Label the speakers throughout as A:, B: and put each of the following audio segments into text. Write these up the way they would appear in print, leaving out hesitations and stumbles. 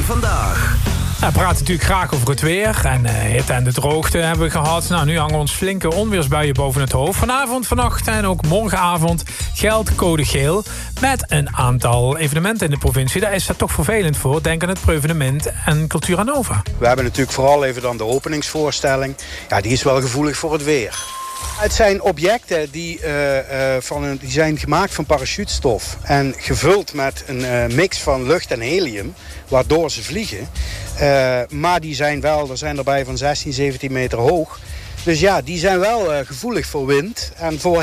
A: vandaag.
B: We praten natuurlijk graag over het weer. En hitte en de droogte hebben we gehad. Nou, nu hangen ons flinke onweersbuien boven het hoofd. Vanavond, vannacht en ook morgenavond geldt code geel. Met een aantal evenementen in de provincie. Daar is dat toch vervelend voor. Denk aan het Preuvenement en Cultura Nova.
C: We hebben natuurlijk vooral even dan de openingsvoorstelling. Ja, die is wel gevoelig voor het weer. Het zijn objecten die zijn gemaakt van parachutestof en gevuld met een mix van lucht en helium, waardoor ze vliegen. Maar er zijn erbij van 16, 17 meter hoog. Dus ja, die zijn wel gevoelig voor wind en voor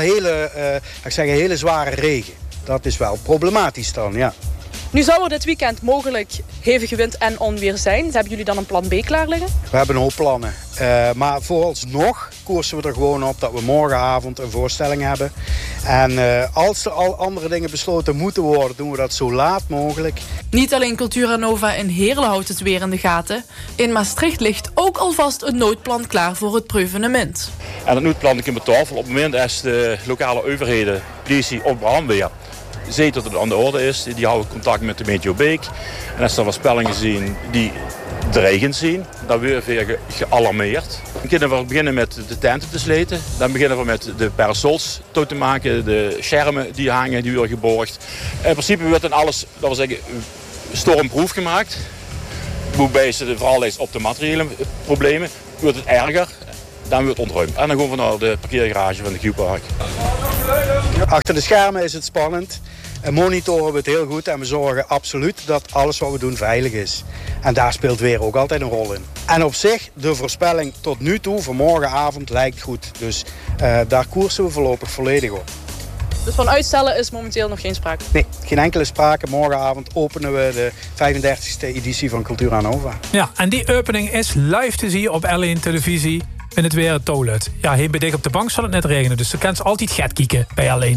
C: hele zware regen. Dat is wel problematisch dan, ja.
D: Nu zou er dit weekend mogelijk hevige wind en onweer zijn. Hebben jullie dan een plan B klaar liggen?
C: We hebben een hoop plannen. Maar vooralsnog koersen we er gewoon op dat we morgenavond een voorstelling hebben. En als er al andere dingen besloten moeten worden, doen we dat zo laat mogelijk.
E: Niet alleen Cultura Nova in Heerlen houdt het weer in de gaten. In Maastricht ligt ook alvast een noodplan klaar voor het Preuvenement.
F: En dat noodplan ligt op tafel op het moment dat de lokale overheden, politie of brandweer ziet dat het aan de orde is. Die houden contact met de Meteobeek. En als er voorspellingen zien die dreigend zien, dan worden we weer gealarmeerd. Dan beginnen we met de tenten te sleten. Dan beginnen we met de parasols te maken. De schermen die hangen, die worden geborgd. In principe wordt dan alles, dat wil zeggen, stormproof gemaakt. Waarbij ze vooral is op de materiële problemen. Wordt het erger, dan wordt het ontruimd. En dan gaan we naar de parkeergarage van de Q-park.
C: Achter de schermen is het spannend. Monitoren we het heel goed en we zorgen absoluut dat alles wat we doen veilig is. En daar speelt weer ook altijd een rol in. En op zich, de voorspelling tot nu toe voor morgenavond lijkt goed. Dus daar koersen we voorlopig volledig op.
D: Dus van uitstellen is momenteel nog geen sprake?
C: Nee, geen enkele sprake. Morgenavond openen we de 35e editie van Cultura Nova.
B: Ja, en die opening is live te zien op L1 televisie in het weer toilet. Ja, hier bij dicht op de bank zal het net regenen, dus dan kan ze altijd gaat kijken bij L1.